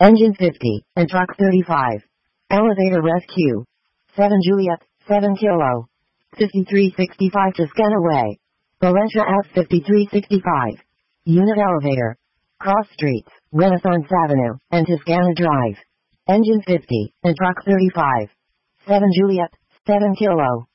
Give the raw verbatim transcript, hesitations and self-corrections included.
Engine fifty, and truck thirty-five. Elevator rescue. seven Juliet, seven Kilo. fifty-three sixty-five Toscana Way. Valencia F fifty-three sixty-five. Unit elevator. Cross streets, Renaissance Avenue, and Toscana Drive. Engine fifty, and truck thirty-five. seven Juliet, seven Kilo.